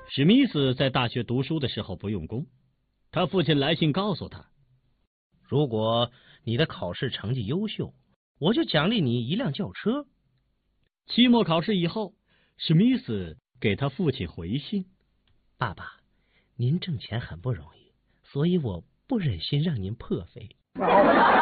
史密斯在大学读书的时候不用功，他父亲来信告诉他， 如果你的考试成绩优秀，我就奖励你一辆轿车。 期末考试以后，史密斯给他父亲回信： 爸爸，您挣钱很不容易，所以我不忍心让您破费。